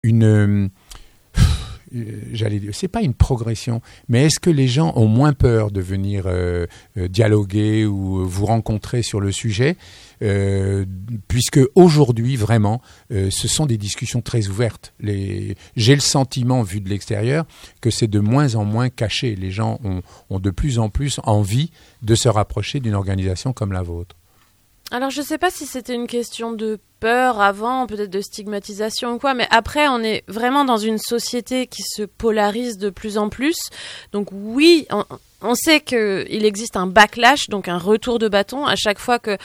c'est pas une progression, mais est-ce que les gens ont moins peur de venir dialoguer ou vous rencontrer sur le sujet, puisque aujourd'hui vraiment, ce sont des discussions très ouvertes. J'ai le sentiment, vu de l'extérieur, que c'est de moins en moins caché. Les gens ont de plus en plus envie de se rapprocher d'une organisation comme la vôtre. Alors, je ne sais pas si c'était une question de peur avant, peut-être de stigmatisation ou quoi, mais après, on est vraiment dans une société qui se polarise de plus en plus. Donc oui, on sait qu'il existe un backlash, donc un retour de bâton, à chaque fois que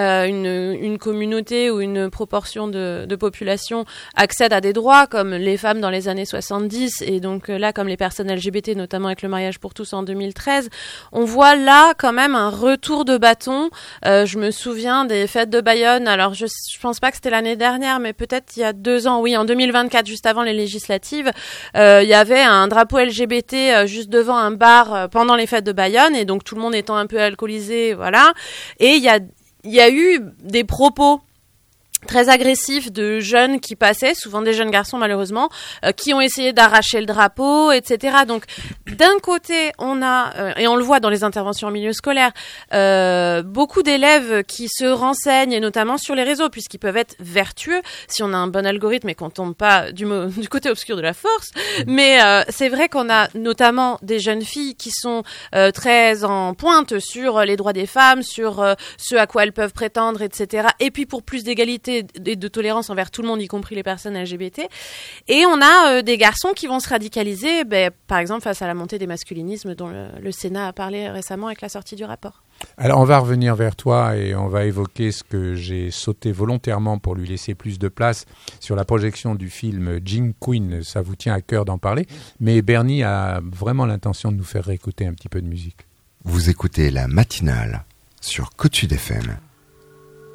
une communauté ou une proportion de population accède à des droits, comme les femmes dans les années 70, et donc là, comme les personnes LGBT, notamment avec le mariage pour tous en 2013. On voit là quand même un retour de bâton. Je me souviens des fêtes de Bayonne, alors je pense pas que c'était l'année dernière, mais peut-être il y a 2 ans, oui, en 2024, juste avant les législatives, il y avait un drapeau LGBT juste devant un bar pendant les fêtes de Bayonne, et donc tout le monde étant un peu alcoolisé, voilà. Et il y a eu des propos très agressifs de jeunes qui passaient, souvent des jeunes garçons malheureusement, qui ont essayé d'arracher le drapeau, etc. Donc d'un côté, on a, et on le voit dans les interventions en milieu scolaire, beaucoup d'élèves qui se renseignent, et notamment sur les réseaux, puisqu'ils peuvent être vertueux si on a un bon algorithme et qu'on tombe pas du côté obscur de la force. Mais c'est vrai qu'on a notamment des jeunes filles qui sont très en pointe sur les droits des femmes, sur ce à quoi elles peuvent prétendre, etc. Et puis pour plus d'égalité et de tolérance envers tout le monde, y compris les personnes LGBT. Et on a des garçons qui vont se radicaliser, par exemple face à la montée des masculinismes dont le Sénat a parlé récemment avec la sortie du rapport. Alors on va revenir vers toi et on va évoquer ce que j'ai sauté volontairement pour lui laisser plus de place sur la projection du film Jing Queen. Ça vous tient à cœur d'en parler, mais Bernie a vraiment l'intention de nous faire réécouter un petit peu de musique. Vous écoutez La Matinale sur Côte Sud FM.